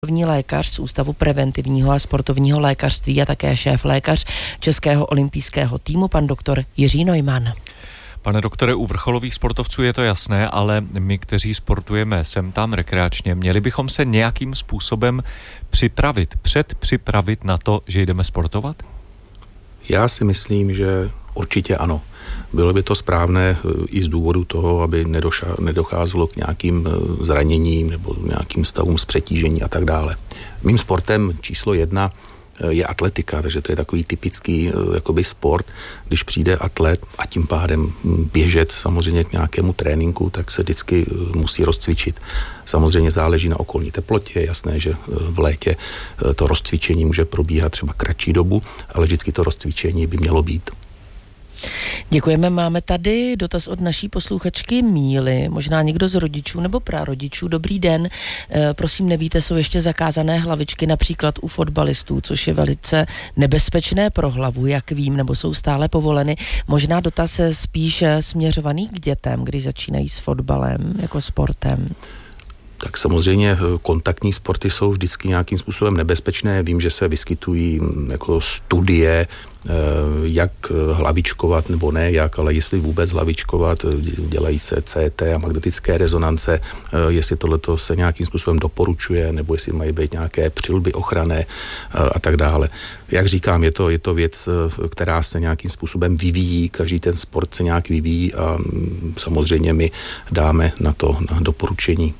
lékař z Ústavu preventivního a sportovního lékařství a také šéf lékař Českého olympijského týmu, pan doktor Jiří Neumann. Pane doktore, u vrcholových sportovců je to jasné, ale my, kteří sportujeme sem tam rekreačně, měli bychom se nějakým způsobem předpřipravit na to, že jdeme sportovat? Já si myslím, že určitě ano. Bylo by to správné i z důvodu toho, aby nedocházelo k nějakým zraněním nebo nějakým stavům z přetížení a tak dále. Mým sportem číslo 1 je atletika, takže to je takový typický jakoby sport. Když přijde atlet a tím pádem běžet samozřejmě k nějakému tréninku, tak se vždycky musí rozcvičit. Samozřejmě záleží na okolní teplotě, je jasné, že v létě to rozcvičení může probíhat třeba kratší dobu, ale vždycky to rozcvičení by mělo být. Děkujeme, máme tady dotaz od naší posluchačky Míly, možná někdo z rodičů nebo prarodičů. Dobrý den, prosím, nevíte, jsou ještě zakázané hlavičky například u fotbalistů, což je velice nebezpečné pro hlavu, jak vím, nebo jsou stále povoleny. Možná dotaz spíš směřovaný k dětem, když začínají s fotbalem jako sportem. Tak samozřejmě kontaktní sporty jsou vždycky nějakým způsobem nebezpečné. Vím, že se vyskytují jako studie, jak hlavičkovat nebo ne jak, ale jestli vůbec hlavičkovat, dělají se CT a magnetické rezonance, jestli tohleto se nějakým způsobem doporučuje, nebo jestli mají být nějaké přilby ochranné a tak dále. Jak říkám, je to věc, která se nějakým způsobem vyvíjí, každý ten sport se nějak vyvíjí a samozřejmě my dáme na to doporučení.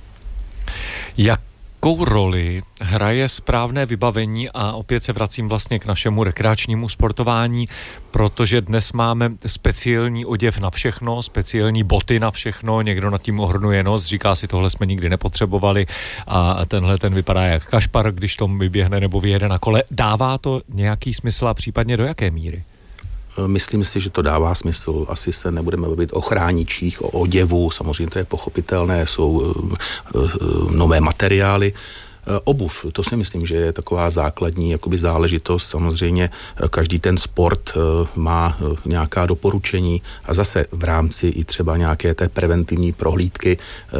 Jakou roli hraje správné vybavení, a opět se vracím vlastně k našemu rekreačnímu sportování, protože dnes máme speciální oděv na všechno, speciální boty na všechno, někdo nad tím ohrnuje nos, říká si, tohle jsme nikdy nepotřebovali a ten vypadá jak kašpar, když to vyběhne nebo vyjede na kole. Dává to nějaký smysl a případně do jaké míry? Myslím si, že to dává smysl. Asi se nebudeme bavit o chráničích, o oděvu, samozřejmě to je pochopitelné, jsou nové materiály. Obuv, to si myslím, že je taková základní jakoby záležitost. Samozřejmě každý ten sport má nějaká doporučení a zase v rámci i třeba nějaké té preventivní prohlídky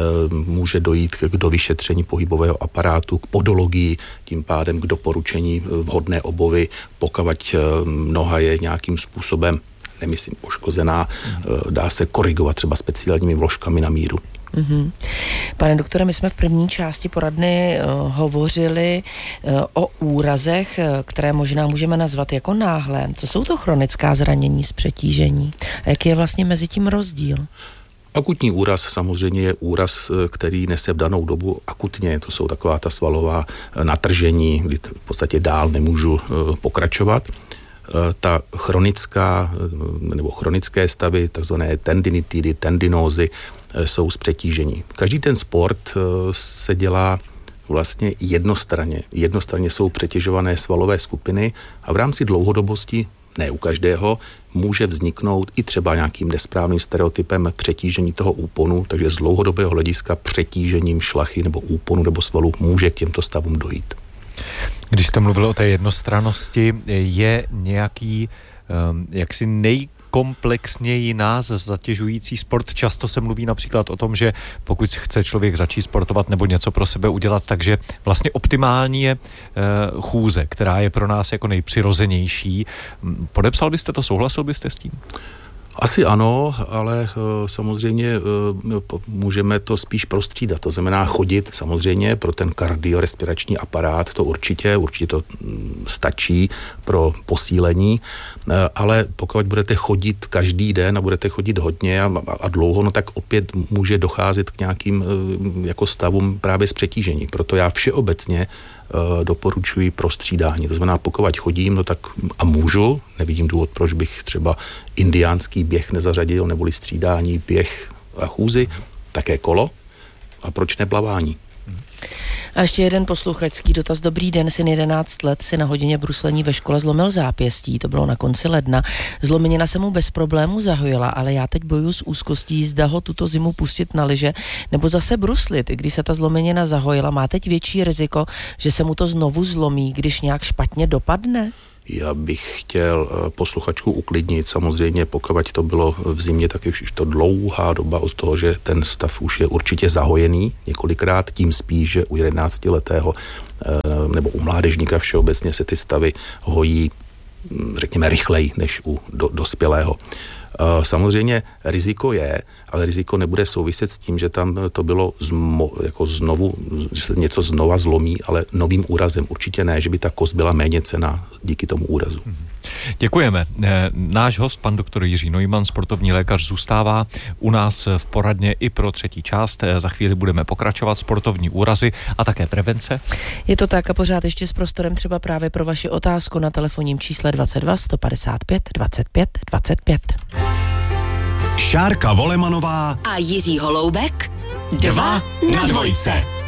může dojít k dovyšetření pohybového aparátu, k podologii, tím pádem k doporučení vhodné obuvy, pokud noha je nějakým způsobem, nemyslím poškozená, dá se korigovat třeba speciálními vložkami na míru. Mm-hmm. Pane doktore, my jsme v první části poradny hovořili o úrazech, které možná můžeme nazvat jako náhlé. Co jsou to chronická zranění z přetížení? A jaký je vlastně mezi tím rozdíl? Akutní úraz samozřejmě je úraz, který nese v danou dobu akutně. To jsou taková ta svalová natržení, kdy v podstatě dál nemůžu pokračovat. Ta chronická nebo chronické stavy, takzvané tendinitidy, tendinózy, jsou z přetížení. Každý ten sport se dělá vlastně jednostranně. Jednostranně jsou přetěžované svalové skupiny a v rámci dlouhodobosti, ne u každého, může vzniknout i třeba nějakým nesprávným stereotypem přetížení toho úponu, takže z dlouhodobého hlediska přetížením šlachy nebo úponu nebo svalu může k těmto stavům dojít. Když jste mluvil o té jednostrannosti, je nějaký jaksi nejkomplexněji nás zatěžující sport? Často se mluví například o tom, že pokud chce člověk začít sportovat nebo něco pro sebe udělat, takže vlastně optimální je chůze, která je pro nás jako nejpřirozenější. Podepsal byste to, souhlasil byste s tím? Asi ano, ale samozřejmě můžeme to spíš prostřídat. To znamená chodit samozřejmě pro ten kardiorespirační aparát, to určitě to stačí pro posílení, ale pokud budete chodit každý den a budete chodit hodně a dlouho, no tak opět může docházet k nějakým jako stavům právě z přetížení. Proto já všeobecně doporučuji prostřídání. To znamená, pokud chodím, no tak a můžu, nevidím důvod, proč bych třeba indiánský běh nezařadil, neboli střídání, běh a chůzi, také kolo a proč ne plavání. A ještě jeden posluchačský dotaz. Dobrý den, syn 11 let si na hodině bruslení ve škole zlomil zápěstí, to bylo na konci ledna. Zlomenina se mu bez problému zahojila, ale já teď bojuju s úzkostí, zda ho tuto zimu pustit na lyže, nebo zase bruslit. I když se ta zlomenina zahojila, má teď větší riziko, že se mu to znovu zlomí, když nějak špatně dopadne? Já bych chtěl posluchačku uklidnit. Samozřejmě, pokud to bylo v zimě, tak je už to dlouhá doba od toho, že ten stav už je určitě zahojený několikrát, tím spíš, že u 11letého nebo u mládežníka všeobecně se ty stavy hojí, řekněme, rychleji než u dospělého. Samozřejmě riziko je, ale riziko nebude souviset s tím, že tam to bylo že se něco znova zlomí, ale novým úrazem. Určitě ne, že by ta kost byla méně cenná díky tomu úrazu. Děkujeme. Náš host, pan doktor Jiří Neumann, sportovní lékař, zůstává u nás v poradně i pro třetí část. Za chvíli budeme pokračovat sportovní úrazy a také prevence. Je to tak a pořád ještě s prostorem třeba právě pro vaši otázku na telefonním čísle 22 155 25 25. Šárka Volemanová a Jiří Holoubek 2 na dvojce.